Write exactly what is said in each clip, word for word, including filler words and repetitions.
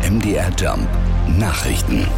M D R Jump Nachrichten.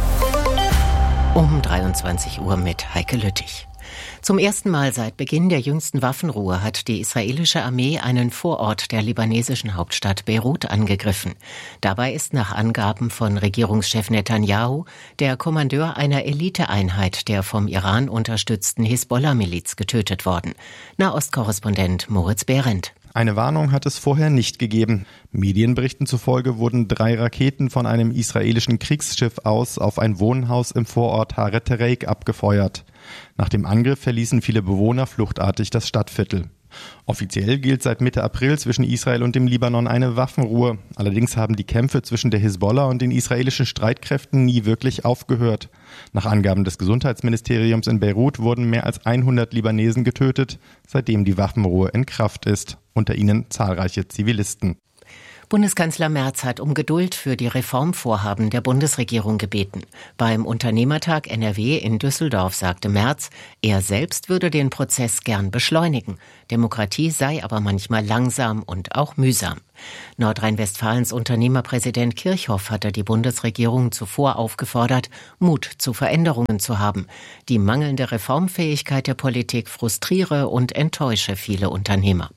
Um dreiundzwanzig Uhr mit Heike Lüttich. Zum ersten Mal seit Beginn der jüngsten Waffenruhe hat die israelische Armee einen Vorort der libanesischen Hauptstadt Beirut angegriffen. Dabei ist nach Angaben von Regierungschef Netanyahu der Kommandeur einer Eliteeinheit der vom Iran unterstützten Hisbollah-Miliz getötet worden. Nahostkorrespondent Moritz Behrendt. Eine Warnung hat es vorher nicht gegeben. Medienberichten zufolge wurden drei Raketen von einem israelischen Kriegsschiff aus auf ein Wohnhaus im Vorort Haret Tereik abgefeuert. Nach dem Angriff verließen viele Bewohner fluchtartig das Stadtviertel. Offiziell gilt seit Mitte April zwischen Israel und dem Libanon eine Waffenruhe. Allerdings haben die Kämpfe zwischen der Hisbollah und den israelischen Streitkräften nie wirklich aufgehört. Nach Angaben des Gesundheitsministeriums in Beirut wurden mehr als hundert Libanesen getötet, seitdem die Waffenruhe in Kraft ist. Unter ihnen zahlreiche Zivilisten. Bundeskanzler Merz hat um Geduld für die Reformvorhaben der Bundesregierung gebeten. Beim Unternehmertag N R W in Düsseldorf sagte Merz, er selbst würde den Prozess gern beschleunigen. Demokratie sei aber manchmal langsam und auch mühsam. Nordrhein-Westfalens Unternehmerpräsident Kirchhoff hatte die Bundesregierung zuvor aufgefordert, Mut zu Veränderungen zu haben. Die mangelnde Reformfähigkeit der Politik frustriere und enttäusche viele Unternehmer.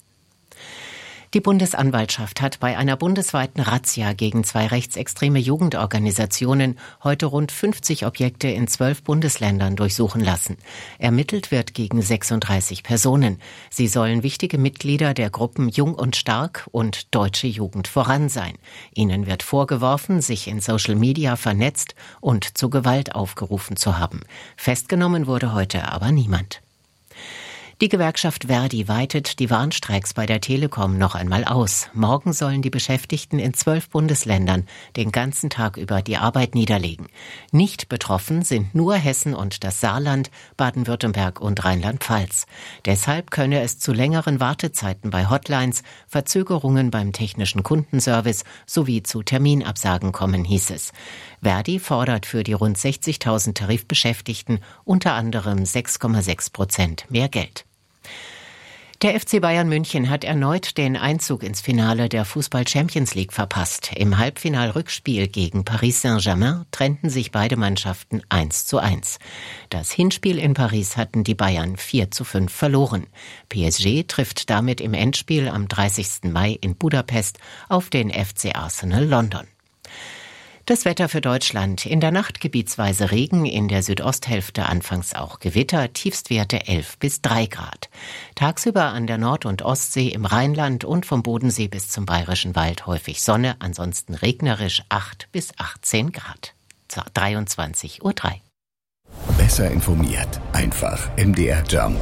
Die Bundesanwaltschaft hat bei einer bundesweiten Razzia gegen zwei rechtsextreme Jugendorganisationen heute rund fünfzig Objekte in zwölf Bundesländern durchsuchen lassen. Ermittelt wird gegen sechsunddreißig Personen. Sie sollen wichtige Mitglieder der Gruppen Jung und Stark und Deutsche Jugend voran sein. Ihnen wird vorgeworfen, sich in Social Media vernetzt und zu Gewalt aufgerufen zu haben. Festgenommen wurde heute aber niemand. Die Gewerkschaft Verdi weitet die Warnstreiks bei der Telekom noch einmal aus. Morgen sollen die Beschäftigten in zwölf Bundesländern den ganzen Tag über die Arbeit niederlegen. Nicht betroffen sind nur Hessen und das Saarland, Baden-Württemberg und Rheinland-Pfalz. Deshalb könne es zu längeren Wartezeiten bei Hotlines, Verzögerungen beim technischen Kundenservice sowie zu Terminabsagen kommen, hieß es. Verdi fordert für die rund sechzigtausend Tarifbeschäftigten unter anderem sechs Komma sechs Prozent mehr Geld. Der F C Bayern München hat erneut den Einzug ins Finale der Fußball-Champions League verpasst. Im Halbfinal-Rückspiel gegen Paris Saint-Germain trennten sich beide Mannschaften eins zu eins. Das Hinspiel in Paris hatten die Bayern vier zu fünf verloren. P S G trifft damit im Endspiel am dreißigsten Mai in Budapest auf den F C Arsenal London. Das Wetter für Deutschland. In der Nacht gebietsweise Regen, in der Südosthälfte anfangs auch Gewitter, Tiefstwerte elf bis drei Grad. Tagsüber an der Nord- und Ostsee im Rheinland und vom Bodensee bis zum Bayerischen Wald häufig Sonne, ansonsten regnerisch acht bis achtzehn Grad. dreiundzwanzig Uhr drei. Besser informiert, einfach M D R Jump.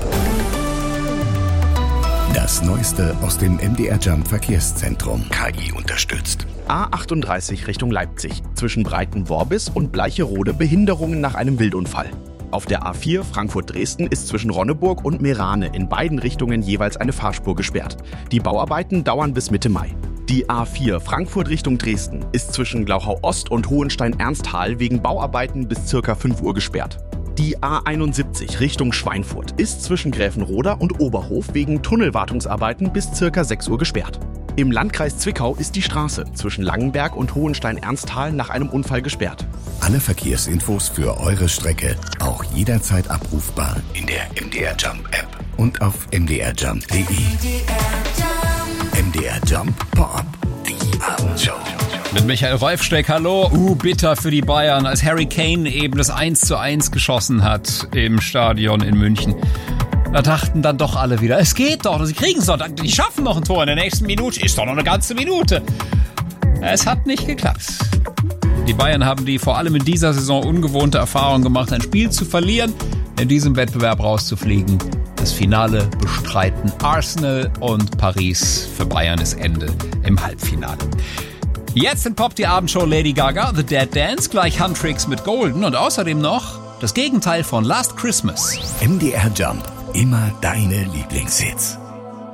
Das Neueste aus dem M D R Jump Verkehrszentrum. K I unterstützt. A achtunddreißig Richtung Leipzig. Zwischen Breitenworbis und Bleicherode Behinderungen nach einem Wildunfall. Auf der A vier Frankfurt-Dresden ist zwischen Ronneburg und Meerane in beiden Richtungen jeweils eine Fahrspur gesperrt. Die Bauarbeiten dauern bis Mitte Mai. Die A vier Frankfurt Richtung Dresden ist zwischen Glauchau-Ost und Hohenstein-Ernsthal wegen Bauarbeiten bis ca. fünf Uhr gesperrt. Die A einundsiebzig Richtung Schweinfurt ist zwischen Gräfenroda und Oberhof wegen Tunnelwartungsarbeiten bis ca. sechs Uhr gesperrt. Im Landkreis Zwickau ist die Straße zwischen Langenberg und Hohenstein-Ernsthal nach einem Unfall gesperrt. Alle Verkehrsinfos für eure Strecke auch jederzeit abrufbar in der M D R Jump App und auf m d r jump punkt d e. M D R Jump Pop-up, die Abendshow. Mit Michael Wolfsteck, hallo. Uh, bitter für die Bayern, als Harry Kane eben das eins zu eins geschossen hat im Stadion in München. Da dachten dann doch alle wieder, es geht doch, sie kriegen es doch, die schaffen noch ein Tor in der nächsten Minute, ist doch noch eine ganze Minute. Es hat nicht geklappt. Die Bayern haben die vor allem in dieser Saison ungewohnte Erfahrung gemacht, ein Spiel zu verlieren, in diesem Wettbewerb rauszufliegen. Das Finale bestreiten Arsenal und Paris. Für Bayern ist Ende im Halbfinale. Jetzt in Pop die Abendshow Lady Gaga, The Dead Dance, gleich Huntrix mit Golden und außerdem noch das Gegenteil von Last Christmas. M D R Jump, immer deine Lieblingshits.